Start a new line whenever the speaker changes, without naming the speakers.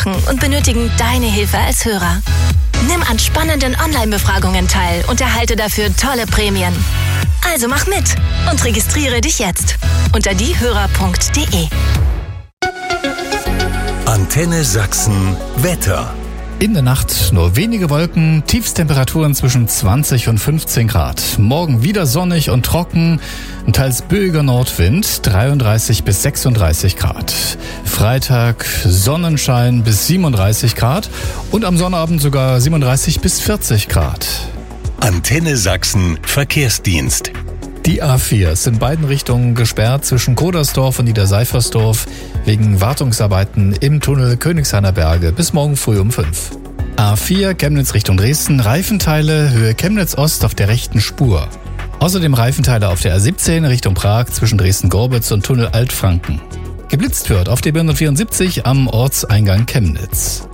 und benötigen deine Hilfe als Hörer. Nimm an spannenden Online-Befragungen teil und erhalte dafür tolle Prämien. Also mach mit und registriere dich jetzt unter diehörer.de.
Antenne Sachsen Wetter.
In der Nacht nur wenige Wolken, Tiefstemperaturen zwischen 20 und 15 Grad. Morgen wieder sonnig und trocken, teils böiger Nordwind, 33 bis 36 Grad. Freitag Sonnenschein bis 37 Grad und am Sonnabend sogar 37 bis 40 Grad.
Antenne Sachsen Verkehrsdienst.
Die A4 ist in beiden Richtungen gesperrt zwischen Kodersdorf und Niederseifersdorf wegen Wartungsarbeiten im Tunnel Königshainer Berge bis morgen früh um 5. A4 Chemnitz Richtung Dresden, Reifenteile Höhe Chemnitz Ost auf der rechten Spur. Außerdem Reifenteile auf der A17 Richtung Prag zwischen Dresden-Gorbitz und Tunnel Altfranken. Geblitzt wird auf der B174 am Ortseingang Chemnitz.